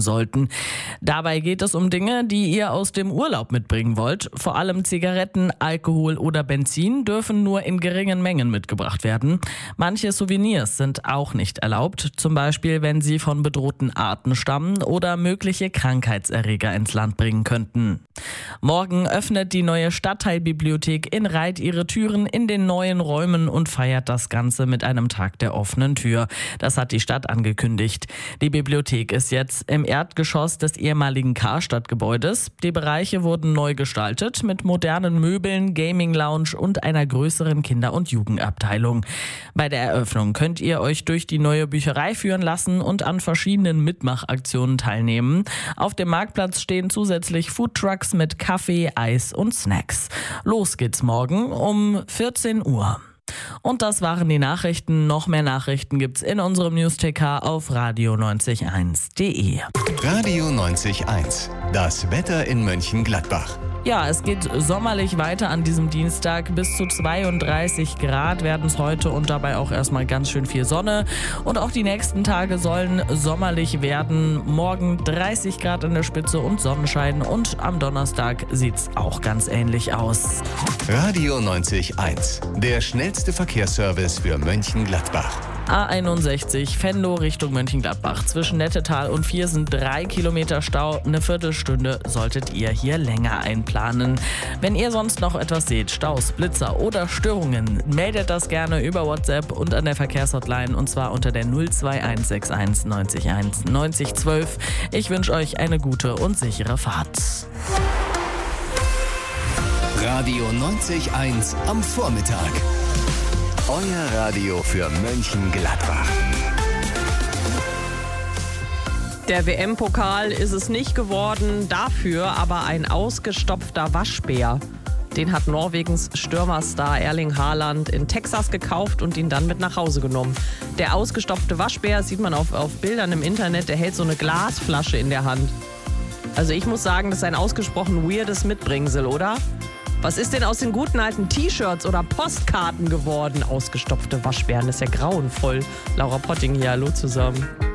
sollten. Dabei geht es um Dinge, die ihr aus dem Urlaub mitbringen wollt. Vor allem Zigaretten, Alkohol oder Benzin dürfen nur in geringen Mengen mitgebracht werden. Manche Souvenirs sind auch nicht erlaubt, zum Beispiel wenn sie von bedrohten Arten stammen oder mögliche Krankheitserreger ins Land bringen könnten. Morgen öffnet die neue Stadtteilbibliothek in Reith ihre Türen in den neuen Räumen und feiert das Ganze mit einem Tag der offenen Tür. Das hat die Stadt angekündigt. Die Bibliothek ist jetzt im Erdgeschoss des ehemaligen Karstadt-Gebäudes. Die Bereiche wurden neu gestaltet mit modernen Möbeln, Gaming-Lounge und einer größeren Kinder- und Jugendabteilung. Bei der Eröffnung könnt ihr euch durch die neue Bücherei führen lassen und an verschiedenen Mitmachaktionen teilnehmen. Auf dem Marktplatz stehen zusätzlich Foodtrucks mit Kaffee, Eis und Snacks. Los geht's morgen um 14 Uhr. Und das waren die Nachrichten. Noch mehr Nachrichten gibt's in unserem News-TK auf radio901.de. Radio 90.1, das Wetter in Mönchengladbach. Ja, es geht sommerlich weiter an diesem Dienstag. Bis zu 32 Grad werden es heute und dabei auch erstmal ganz schön viel Sonne. Und auch die nächsten Tage sollen sommerlich werden. Morgen 30 Grad an der Spitze und Sonnenschein. Und am Donnerstag sieht's auch ganz ähnlich aus. Radio 90.1, der schnellste Verkehrsservice für Mönchengladbach. A61 Venlo Richtung Mönchengladbach. Zwischen Nettetal und Viersen 3 Kilometer Stau. Eine Viertelstunde solltet ihr hier länger einplanen. Wenn ihr sonst noch etwas seht, Staus, Blitzer oder Störungen, meldet das gerne über WhatsApp und an der Verkehrshotline und zwar unter der 02161 90 1 90 12. Ich wünsche euch eine gute und sichere Fahrt. Radio 90.1 am Vormittag. Euer Radio für Mönchengladbach. Der WM-Pokal ist es nicht geworden, dafür aber ein ausgestopfter Waschbär. Den hat Norwegens Stürmerstar Erling Haaland in Texas gekauft und ihn dann mit nach Hause genommen. Der ausgestopfte Waschbär, sieht man auf Bildern im Internet, der hält so eine Glasflasche in der Hand. Also ich muss sagen, das ist ein ausgesprochen weirdes Mitbringsel, oder? Was ist denn aus den guten alten T-Shirts oder Postkarten geworden? Ausgestopfte Waschbären, das ist ja grauenvoll. Laura Potting hier, hallo zusammen.